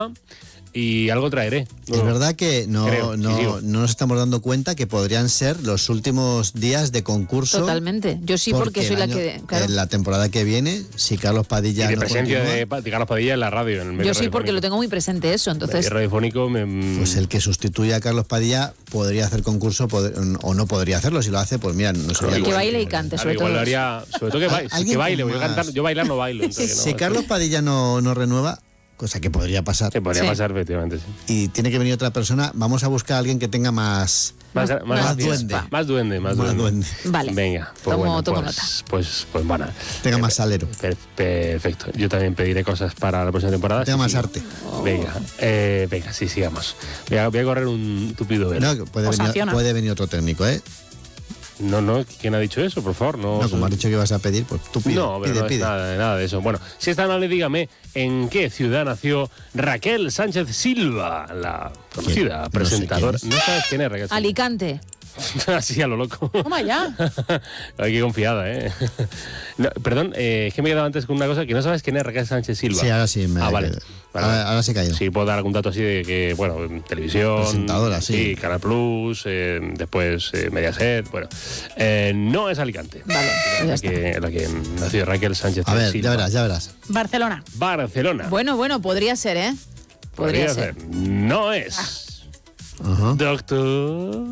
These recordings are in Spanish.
y algo traeré. Es verdad que no nos estamos dando cuenta que podrían ser los últimos días de concurso. Totalmente. Yo sí, porque soy la que... Claro. En la temporada que viene, si Carlos Padilla... Y de no presencia continúa, de Carlos Padilla en la radio. En el medio yo sí, porque lo tengo muy presente eso, entonces... El radiofónico... Pues el que sustituya a Carlos Padilla podría hacer concurso o no podría hacerlo. Si lo hace, pues mira, no sería... Que baile y cante, sobre todo. Sobre todo que baile. Yo bailar no bailo. Si Carlos Padilla no renueva... Cosa que podría pasar. Que podría pasar, efectivamente, sí. Y tiene que venir otra persona. Vamos a buscar a alguien que tenga más duende. Más duende. Vale. Venga. Pues tomo nota. Pues bueno. Tenga más salero. Perfecto. Yo también pediré cosas para la próxima temporada. Tenga más arte. Venga, sí, sigamos. Voy a correr un tupido velo. No, puede venir otro técnico, ¿eh? No, ¿quién ha dicho eso? Por favor, no. Como has dicho que ibas a pedir, pues tú pide. No, pero pide. Nada de eso. Bueno, si es tan amable, dígame, ¿en qué ciudad nació Raquel Sánchez Silva, la conocida presentadora? No sabes quién es Raquel Sánchez. Alicante. Así a lo loco. Toma ya. Ay, qué confiada, ¿eh? No, perdón, es que me he quedado antes con una cosa, que no sabes quién es Raquel Sánchez Silva. Sí, ahora sí. Vale. Ahora sí cayó. Sí, puedo dar algún dato así de que, bueno, televisión... Presentadora, sí. Canal Plus, después Mediaset, bueno. No es Alicante. Vale, la que nació Raquel Sánchez Silva. A ver, ya verás. Barcelona. Bueno, podría ser, ¿eh? Podría ser. No es... Doctor...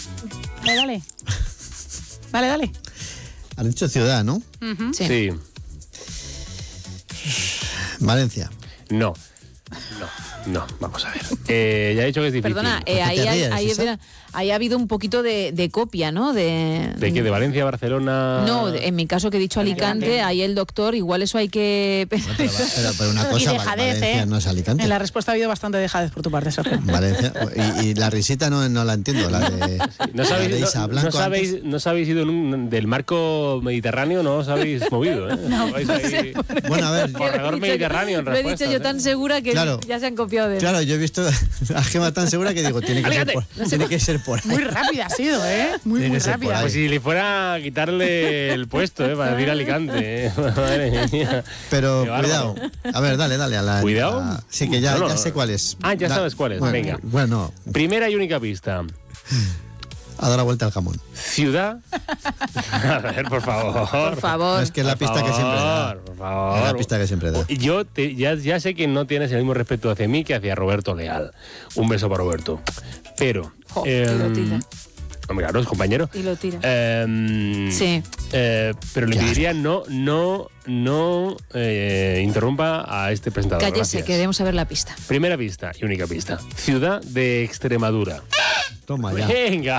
Dale. Han dicho ciudad, ¿no? Sí. Valencia. No, vamos a ver. Ya he dicho que es difícil. Perdona, ahí ha habido un poquito de copia, ¿no? ¿De qué? ¿De Valencia a Barcelona? No, en mi caso que he dicho Alicante, ahí el doctor, igual eso hay que... Pero una cosa, y dejadez, Valencia no es Alicante. En la respuesta ha habido bastante dejadez por tu parte, Sergio. Valencia, y la risita no la entiendo, la de... ¿No os habéis ido del marco mediterráneo? No os habéis movido, ¿eh? No. Bueno, a ver... Corredor mediterráneo en respuesta. Lo he dicho yo tan segura que ya se han copiado de él. Claro, yo he visto a Gema tan segura que digo, tiene que ser por ahí. Muy rápida ha sido, ¿eh? Muy rápida. Pues si le fuera a quitarle el puesto, para decir Alicante, ¿eh? Madre mía. Pero cuidado. A ver, dale. ¿Cuidado? Sí, que ya sé cuál es. Ya sabes cuál es. Venga. Bueno. Primera y única pista. A dar la vuelta al jamón. Ciudad. A ver, por favor. Por favor. Es que es la pista que siempre da. Por favor. Es la pista que siempre da. Yo ya sé que no tienes el mismo respeto hacia mí que hacia Roberto Leal. Un beso para Roberto. Pero... y lo tira. Hombre, claro, es compañero. Y lo tira. Sí. Pero le pediría no interrumpa a este presentador. Cállese, queremos saber la pista. Primera pista y única pista. Ciudad de Extremadura. Toma ya.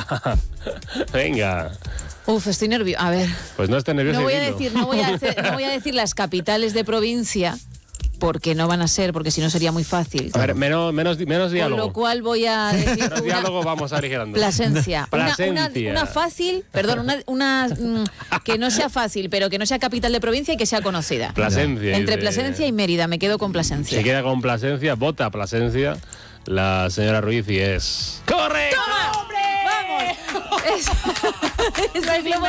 Venga. Uf, estoy nerviosa. A ver. Pues no estés nervioso. No voy a decir las capitales de provincia, porque no van a ser, porque si no sería muy fácil. A ver, menos diálogo. Con lo cual voy a decir menos diálogo, vamos aligerando. Plasencia. Una fácil, perdón, una que no sea fácil, pero que no sea capital de provincia y que sea conocida. Plasencia. Entre Plasencia y Mérida, me quedo con Plasencia. Se queda con Plasencia, vota Plasencia. La señora Ruiz y es... ¡Correcto! ¡Toma, hombre! ¡Vamos! Ese globo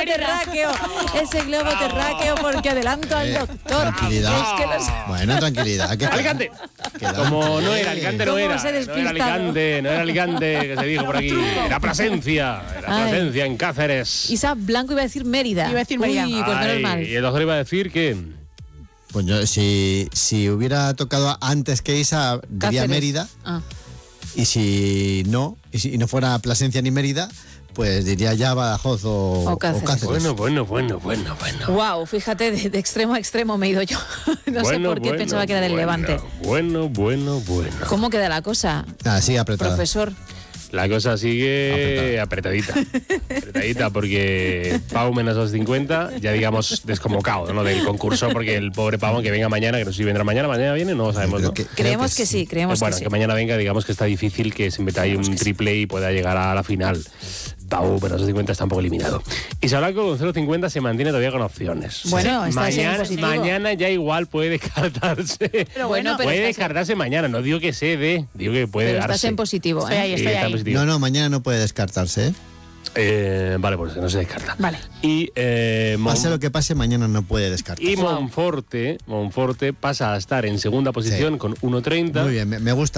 terráqueo, porque adelanto al doctor. Tranquilidad. Bueno, tranquilidad. Alicante. Como no era Alicante, no era Alicante, que se dijo por aquí. Era Plasencia en Cáceres. Isa Blanco iba a decir Mérida. Iba a decir Mérida. Uy, pues menos mal. Y el doctor iba a decir que... Pues yo, si hubiera tocado antes que Isa, diría Mérida. Y si no fuera Plasencia ni Mérida, pues diría ya Badajoz o Cáceres. Bueno. Wow, fíjate, de extremo a extremo me he ido yo. No sé por qué pensaba que era del Levante. Bueno. ¿Cómo queda la cosa? Así apretada. Profesor. La cosa sigue apretadita, porque Pau menos 250, ya digamos desconvocado, ¿no? Del concurso, porque el pobre Pau, que venga mañana, que no sé si vendrá mañana viene, no lo sabemos, ¿no? Creemos que sí. Bueno, que mañana venga, digamos que está difícil que se meta ahí un triple y pueda llegar a la final. Pau menos 250 está un poco eliminado. Y Blanco con 0,50 se mantiene todavía con opciones. Bueno, mañana ya igual puede descartarse. Pero puede descartarse mañana, no digo que digo que puede darse. Estás en positivo, ¿eh? Estoy ahí. No, mañana no puede descartarse, ¿eh? Vale, pues no se descarta. Vale. Y pase lo que pase, mañana no puede descartarse. Y Monforte pasa a estar en segunda posición con 1,30. Muy bien, me gusta.